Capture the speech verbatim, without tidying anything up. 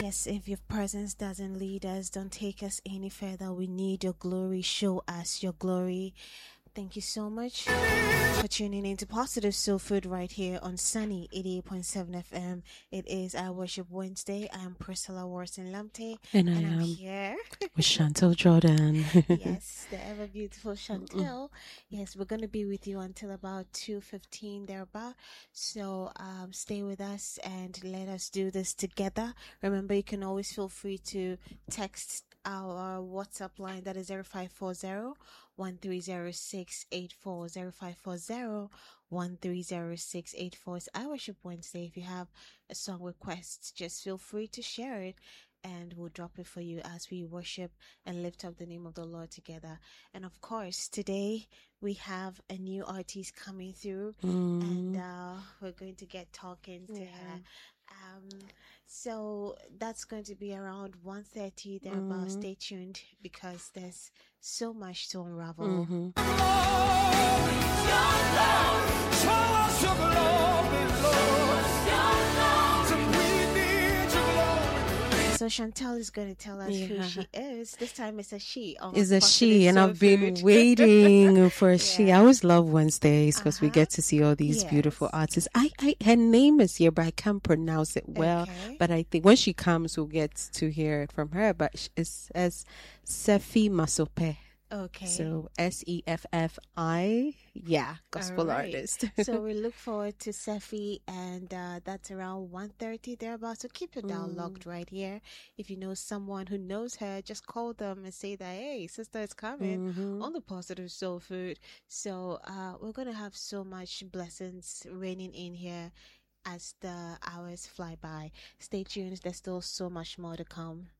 Yes, if your presence doesn't lead us, don't take us any further. We need your glory. Show us your glory. Thank you so much for tuning in to Positive Soul Food right here on Sunny eighty-eight point seven F M. It is our Worship Wednesday. I am Priscilla Warson Lamte, And I and I'm am here with Chantel Jordan. Yes, the ever beautiful Chantel. Yes, we're going to be with you until about two fifteen thereabout. So um, stay with us and let us do this together. Remember, you can always feel free to text our WhatsApp line, that is zero five four zero, one three zero six eight four, zero five four zero, one three zero six eight four. It's our Worship Wednesday. If you have a song request, just feel free to share it and we'll drop it for you as we worship and lift up the name of the Lord together. And of course, today we have a new artist coming through, Mm. and uh, we're going to get talking to Yeah. her. Um, so that's going to be around one thirty thereabout. Mm. Stay tuned because there's so much to unravel. Mm-hmm. So Chantel is going to tell us Yeah. who she is. This time it's a she. on It's a Positive she, and Soul I've been Food. waiting for a she. Yeah. I always love Wednesdays because we Uh-huh. get to see all these Yes. beautiful artists. I, I, her name is here, but I can't pronounce it well. Okay. But I think when she comes, we'll get to hear it from her. But sh- it says Sefi Masope. Okay. So S E F F I, yeah, gospel All right. artist. So we look forward to Sefi, and uh, that's around one thirty thereabouts. So keep your dial Mm. locked right here. If you know someone who knows her, just call them and say that, hey, sister is coming Mhm. on the Positive Soul Food. So uh, we're going to have so much blessings raining in here as the hours fly by. Stay tuned. There's still so much more to come.